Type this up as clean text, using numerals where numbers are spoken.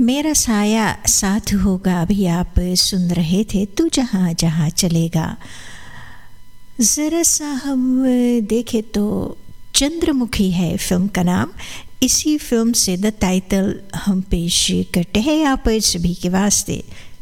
मेरा साया साथ होगा, अभी आप सुन रहे थे तू जहाँ जहाँ चलेगा। ज़रा सा हम देखें तो चंद्रमुखी है फिल्म का नाम। इसी फिल्म से द टाइटल हम पेश करते हैं आप सभी के वास्ते।